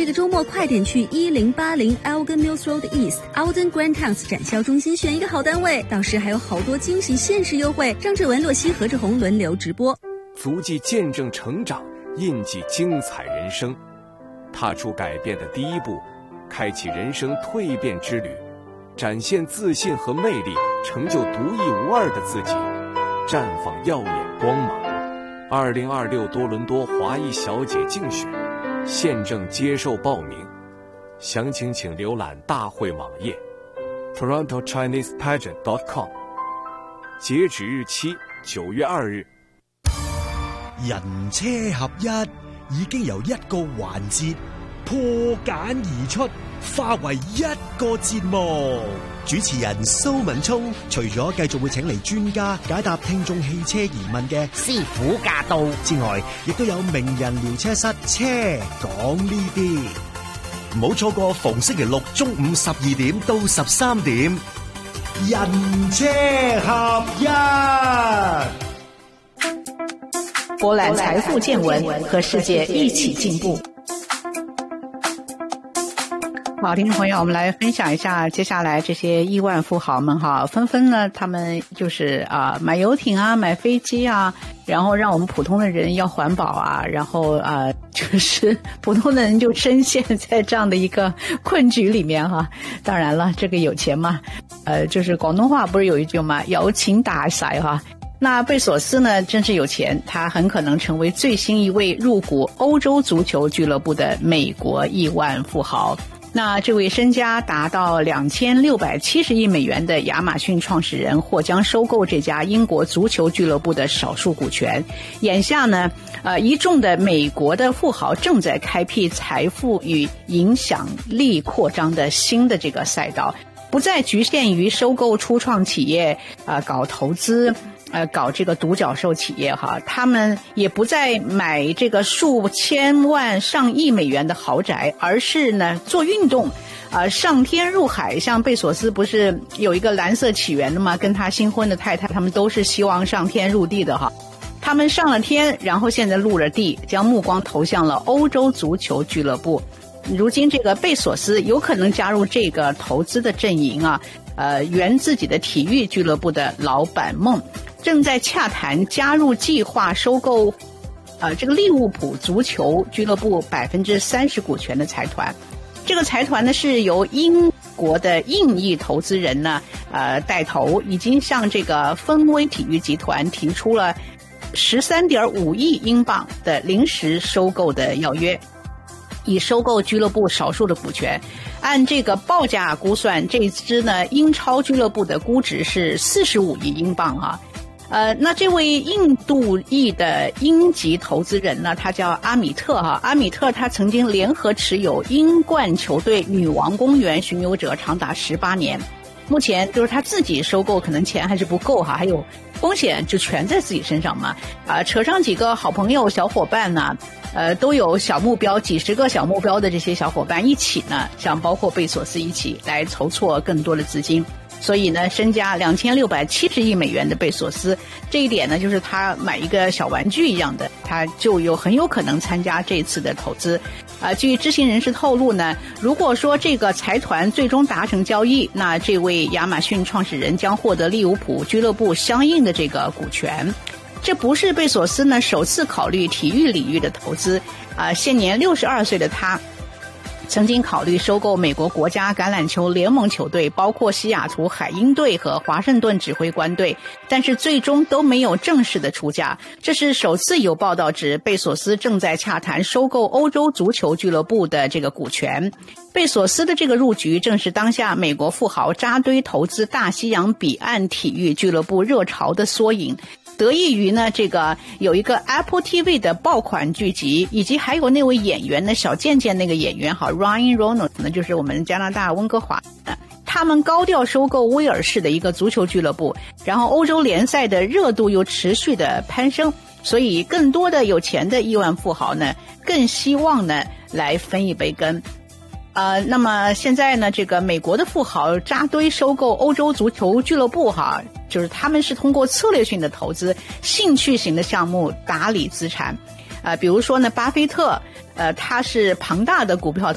个周末快点去1080 Elgin Mills Road East Alden Grand Towns 展销中心选一个好单位，到时还有好多惊喜限时优惠。张志文、洛西、何志宏轮流直播， 足迹见证成长，印记精彩人生，踏出改变的第一步，开启人生蜕变之旅，展现自信和魅力，成就独一无二的自己，绽放耀眼光芒。2026多伦多华裔小姐竞选现正接受报名，详情请浏览大会网页 TorontoChinesePageant.com， 截止日期9月2日。 人車合一已經由一個環節破繭而出，化為一個節目。主持人蘇文聰除咗繼續會請嚟專家解答聽眾汽車疑問嘅師傅駕到之外，亦都有名人聊車室車講呢啲。唔好錯過逢星期六中午12點到13點，人車合一。 博覽財富見聞，和世界一起進步。好，听众朋友，我们来分享一下接下来这些亿万富豪们哈，纷纷呢，他们就是买游艇啊，买飞机啊，然后让我们普通的人要环保啊，然后就是普通的人就深陷在这样的一个困局里面哈。当然了，这个有钱嘛，就是广东话不是有一句嘛，有錢大使哈。那贝索斯呢，真是有钱，他很可能成为最新一位入股欧洲足球俱乐部的美国亿万富豪。那这位身家达到2670亿美元的亚马逊创始人或将收购这家英国足球俱乐部的少数股权。眼下呢，一众的美国的富豪正在开辟财富与影响力扩张的新的这个赛道，不再局限于收购初创企业，搞投资。搞这个独角兽企业哈，他们也不再买这个数千万上亿美元的豪宅，而是呢做运动，上天入海。像贝索斯不是有一个蓝色起源的吗？跟他新婚的太太，他们都是希望上天入地的哈。他们上了天，然后现在入了地，将目光投向了欧洲足球俱乐部。如今这个贝索斯有可能加入这个投资的阵营啊，圆自己的体育俱乐部的老板梦。正在洽谈加入计划收购这个利物浦足球俱乐部30%股权的财团。这个财团呢是由英国的印裔投资人呢带头，已经向这个芬威体育集团提出了13.5亿英镑的临时收购的要约，以收购俱乐部少数的股权。按这个报价估算，这支呢英超俱乐部的估值是45亿英镑啊。那这位印度裔的英籍投资人呢，他叫阿米特哈。阿米特他曾经联合持有英冠球队女王公园巡游者长达18年。目前就是他自己收购可能钱还是不够哈，还有风险就全在自己身上嘛。扯上几个好朋友小伙伴呢，都有小目标，几十个小目标的这些小伙伴一起呢，像包括贝索斯一起来筹措更多的资金。所以呢，身家2670亿美元的贝索斯，这一点呢，就是他买一个小玩具一样的，他就很有可能参加这次的投资。据知情人士透露呢，如果说这个财团最终达成交易，那这位亚马逊创始人将获得利物浦俱乐部相应的这个股权。这不是贝索斯呢首次考虑体育领域的投资。现年62岁的他曾经考虑收购美国国家橄榄球联盟球队，包括西雅图海鹰队和华盛顿指挥官队，但是最终都没有正式的出价。这是首次有报道指贝索斯正在洽谈收购欧洲足球俱乐部的这个股权。贝索斯的这个入局正是当下美国富豪扎堆投资大西洋彼岸体育俱乐部热潮的缩影。得益于呢，这个有一个 Apple TV 的爆款剧集，以及还有那位演员呢，小贱贱那个演员哈 Ryan Reynolds 呢，就是我们加拿大温哥华的，他们高调收购威尔士的一个足球俱乐部，然后欧洲联赛的热度又持续的攀升，所以更多的有钱的亿万富豪呢，更希望呢来分一杯羹。那么现在呢，这个美国的富豪扎堆收购欧洲足球俱乐部哈，就是他们是通过策略性的投资、兴趣型的项目打理资产。比如说呢，巴菲特他是庞大的股票